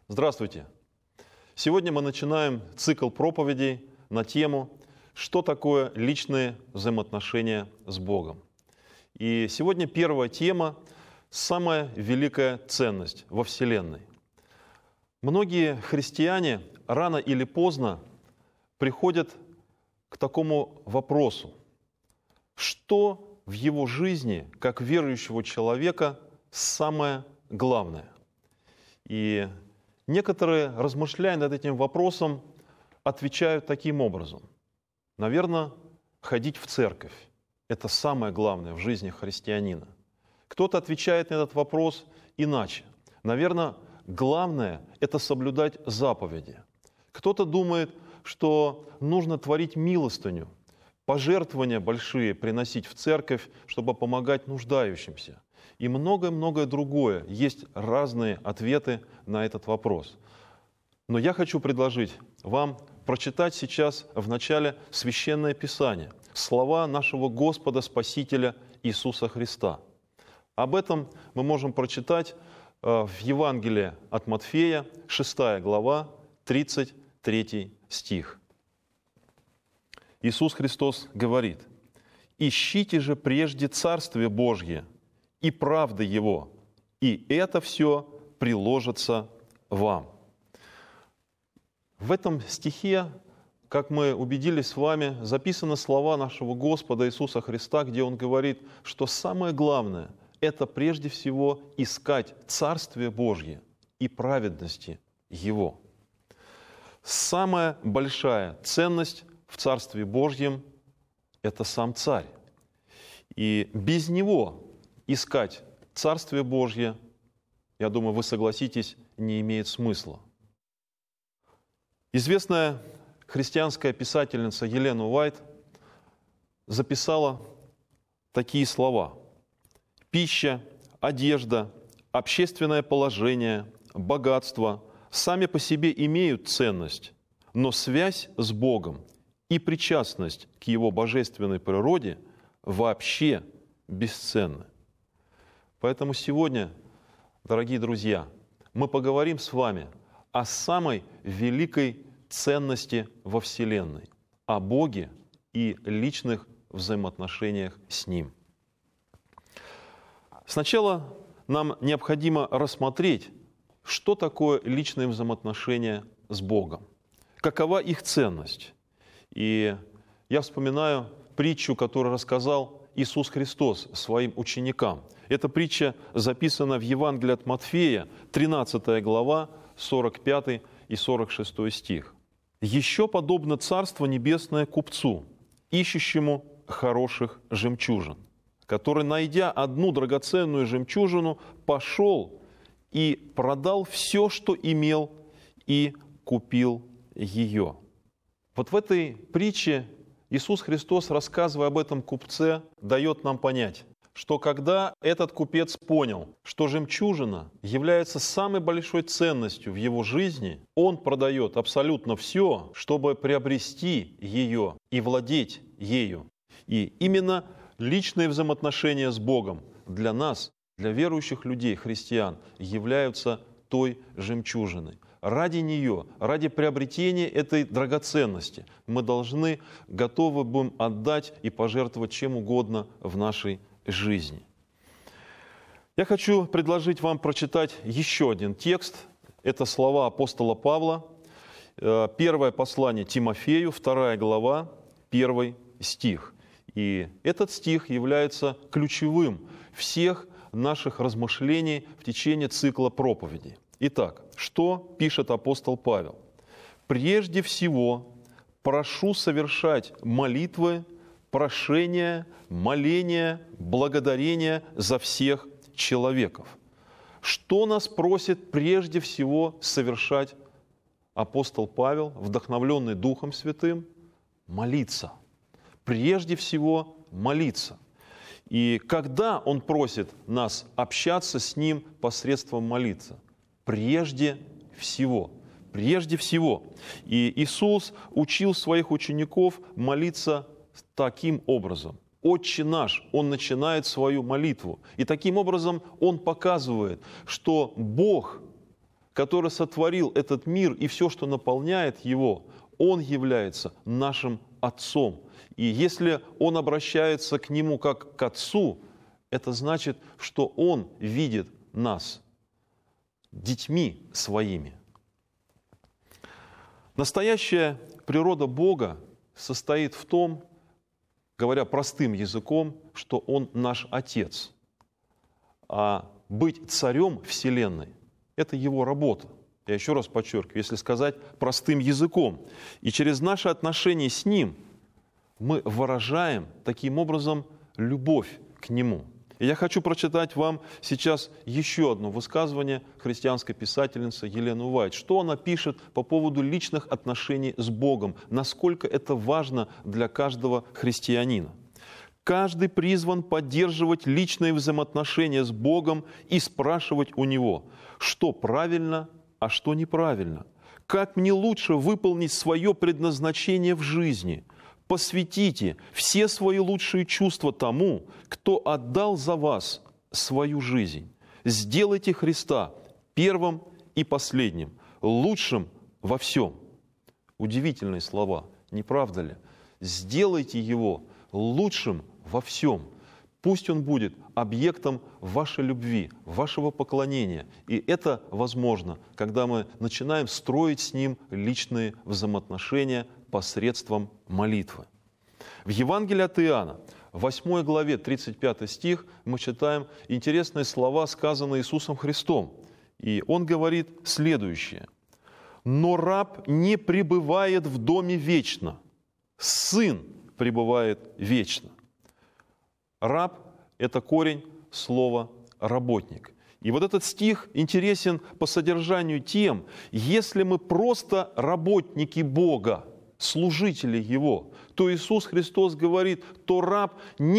Здравствуйте! Сегодня мы начинаем цикл проповедей на тему «Что такое личные взаимоотношения с Богом?». И сегодня первая тема – самая великая ценность во Вселенной. Многие христиане рано или поздно приходят к такому вопросу: что в его жизни, как верующего человека, самое главное? И некоторые, размышляя над этим вопросом, отвечают таким образом: наверное, ходить в церковь – это самое главное в жизни христианина. Кто-то отвечает на этот вопрос иначе: наверное, главное – это соблюдать заповеди. Кто-то думает, что нужно творить милостыню, пожертвования большие приносить в церковь, чтобы помогать нуждающимся. И многое-многое другое. Есть разные ответы на этот вопрос. Но я хочу предложить вам прочитать сейчас в начале Священное Писание, слова нашего Господа Спасителя Иисуса Христа. Об этом мы можем прочитать в Евангелии от Матфея, 6 глава, 33 стих. Иисус Христос говорит: «Ищите же прежде Царствие Божье и правды Его, и это все приложится вам». В этом стихе, как мы убедились с вами, записаны слова нашего Господа Иисуса Христа, где Он говорит, что самое главное – это прежде всего искать Царствие Божье и праведности Его. Самая большая ценность в Царстве Божьем – это сам Царь. И без Него искать Царствие Божье, я думаю, вы согласитесь, не имеет смысла. Известная христианская писательница Елена Уайт записала такие слова: «Пища, одежда, общественное положение, богатство сами по себе имеют ценность, но связь с Богом и причастность к Его божественной природе вообще бесценны». Поэтому сегодня, дорогие друзья, мы поговорим с вами о самой великой ценности во Вселенной, о Боге и личных взаимоотношениях с Ним. Сначала нам необходимо рассмотреть, что такое личные взаимоотношения с Богом, какова их ценность. И я вспоминаю притчу, которую рассказал Иисус Христос своим ученикам. Эта притча записана в Евангелии от Матфея, 13 глава, 45 и 46 стих. «Еще подобно Царство Небесное купцу, ищущему хороших жемчужин, который, найдя одну драгоценную жемчужину, пошел и продал все, что имел, и купил ее». Вот в этой притче Иисус Христос, рассказывая об этом купце, дает нам понять, что когда этот купец понял, что жемчужина является самой большой ценностью в его жизни, он продает абсолютно все, чтобы приобрести ее и владеть ею. И именно личные взаимоотношения с Богом для нас, для верующих людей, христиан, являются той жемчужиной. Ради нее, ради приобретения этой драгоценности мы готовы будем отдать и пожертвовать чем угодно в нашей жизни. Я хочу предложить вам прочитать еще один текст. Это слова апостола Павла. Первое послание Тимофею, 2 глава, 1 стих. И этот стих является ключевым всех наших размышлений в течение цикла проповедей. Итак, что пишет апостол Павел? «Прежде всего прошу совершать молитвы, прошения, моления, благодарения за всех человеков». Что нас просит прежде всего совершать апостол Павел, вдохновленный Духом Святым? Молиться. Прежде всего молиться. И когда он просит нас общаться с Ним посредством молиться? Прежде всего. Прежде всего. И Иисус учил своих учеников молиться таким образом. «Отче наш», Он начинает свою молитву. И таким образом Он показывает, что Бог который сотворил этот мир и все, что наполняет его, Он является нашим Отцом. И если Он обращается к Нему как к Отцу, это значит, что Он видит нас детьми своими. Настоящая природа Бога состоит в том, говоря простым языком, что Он наш Отец. А быть царем Вселенной – это Его работа. Я еще раз подчеркиваю, если сказать простым языком. И через наши отношения с Ним мы выражаем таким образом любовь к Нему. И я хочу прочитать вам сейчас еще одно высказывание христианской писательницы Елены Уайт. Что она пишет по поводу личных отношений с Богом, насколько это важно для каждого христианина. Каждый призван поддерживать личные взаимоотношения с Богом и спрашивать у Него, что правильно, а что неправильно. Как мне лучше выполнить свое предназначение в жизни? Посвятите все свои лучшие чувства тому, кто отдал за вас свою жизнь. Сделайте Христа первым и последним, лучшим во всем. Удивительные слова, не правда ли? Сделайте Его лучшим во всем. Пусть Он будет объектом вашей любви, вашего поклонения. И это возможно, когда мы начинаем строить с Ним личные взаимоотношения посредством молитвы. В Евангелии от Иоанна, 8 главе, 35 стих, мы читаем интересные слова, сказанные Иисусом Христом. И Он говорит следующее. «Но раб не пребывает в доме вечно, сын пребывает вечно». Раб – это корень слова «работник». И вот этот стих интересен по содержанию тем, если мы просто работники Бога, служители Его, то Иисус Христос говорит, то раб не